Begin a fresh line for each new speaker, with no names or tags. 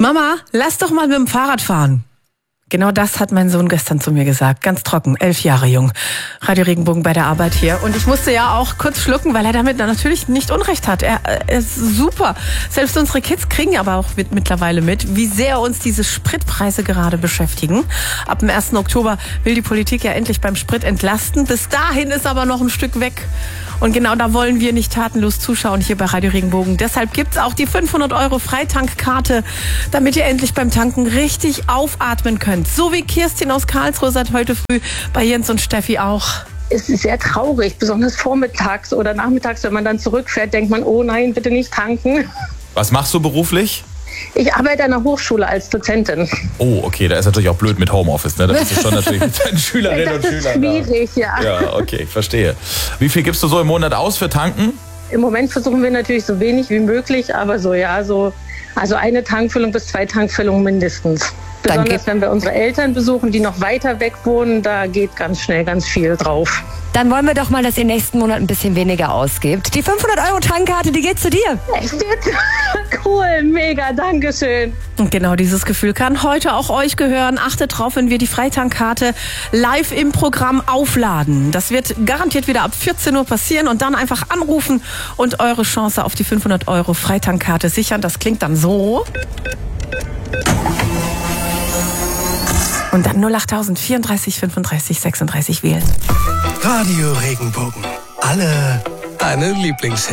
Mama, lass doch mal mit dem Fahrrad fahren. Genau das hat mein Sohn gestern zu mir gesagt. Ganz trocken, 11 Jahre jung. Radio Regenbogen bei der Arbeit hier. Und ich musste ja auch kurz schlucken, weil er damit natürlich nicht Unrecht hat. Er ist super. Selbst unsere Kids kriegen aber auch mittlerweile mit, wie sehr uns diese Spritpreise gerade beschäftigen. Ab dem 1. Oktober will die Politik ja endlich beim Sprit entlasten. Bis dahin ist aber noch ein Stück weg. Und genau da wollen wir nicht tatenlos zuschauen hier bei Radio Regenbogen. Deshalb gibt's auch die 500 € Freitankkarte, damit ihr endlich beim Tanken richtig aufatmen könnt. So wie Kirstin aus Karlsruhe seit heute früh, bei Jens und Steffi auch.
Es ist sehr traurig, besonders vormittags oder nachmittags, wenn man dann zurückfährt, denkt man, oh nein, bitte nicht tanken.
Was machst du beruflich?
Ich arbeite an der Hochschule als Dozentin.
Oh, okay, da ist natürlich auch blöd mit Homeoffice, ne? Da bist du schon natürlich mit deinen Schülerinnen und Schülern da.
Das ist schwierig, ja.
Ja, okay, verstehe. Wie viel gibst du so im Monat aus für Tanken?
Im Moment versuchen wir natürlich so wenig wie möglich, aber so also eine Tankfüllung bis 2 Tankfüllungen mindestens. Besonders wenn wir unsere Eltern besuchen, die noch weiter weg wohnen, da geht ganz schnell ganz viel drauf.
Dann wollen wir doch mal, dass ihr nächsten Monat ein bisschen weniger ausgibt. Die 500 € Tankkarte, die geht zu dir.
Echt jetzt? Cool, mega, dankeschön.
Und genau dieses Gefühl kann heute auch euch gehören. Achtet drauf, wenn wir die Freitankkarte live im Programm aufladen. Das wird garantiert wieder ab 14 Uhr passieren und dann einfach anrufen und eure Chance auf die 500 € Freitankkarte sichern. Das klingt dann so. Und dann 08000 34 35 36 wählen.
Radio Regenbogen. Alle deine Lieblingshits.